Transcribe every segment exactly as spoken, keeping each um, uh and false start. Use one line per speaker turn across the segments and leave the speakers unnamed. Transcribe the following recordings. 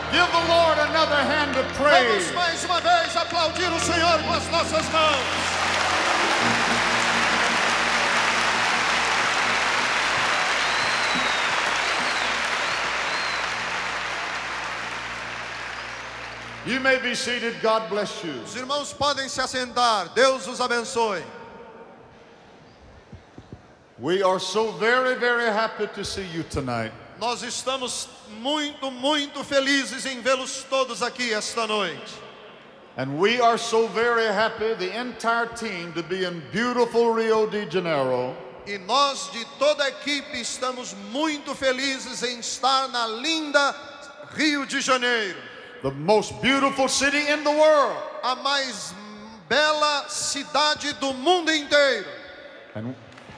Give the Lord another hand of praise.
Vamos mais uma vez aplaudir o Senhor com as nossas mãos.
You may be seated. God bless you.
Os irmãos podem se assentar. Deus os abençoe.
We are so very, very happy to see you tonight.
Nós estamos muito, muito felizes em vê-los todos aqui esta noite.
And we are so very happy, the entire team, to be in beautiful Rio de Janeiro.
E nós de toda a equipe estamos muito felizes em estar na linda Rio de Janeiro.
The most beautiful city in the world.
A mais bela cidade do mundo inteiro.
And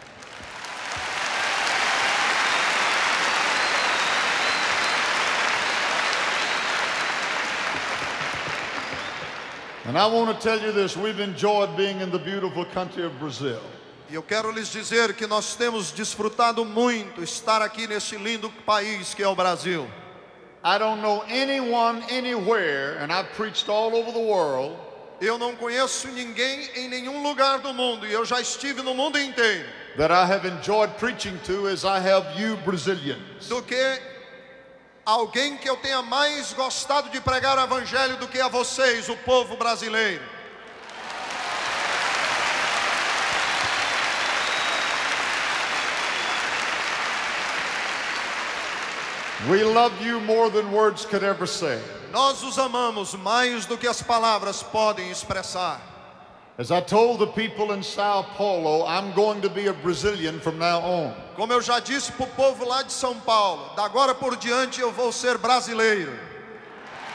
And I want to tell you this, we've enjoyed being in the beautiful country of Brazil.
E eu quero lhes dizer que nós temos desfrutado muito estar aqui nesse lindo país que é o Brasil.
I don't know anyone anywhere, and I've preached all over the world,
Eu não conheço ninguém em nenhum lugar do mundo, e eu já estive no mundo inteiro,
that I have enjoyed preaching to as I have you Brazilians.
do que alguém que eu tenha mais gostado de pregar o evangelho do que a vocês, o povo brasileiro.
We love you more than words could ever say.
Nós os amamos mais do que as palavras podem expressar.
As I told the people in Sao Paulo, I'm going to be a Brazilian from now on.
Como eu já disse para o povo lá de São Paulo, da agora por diante eu vou ser brasileiro.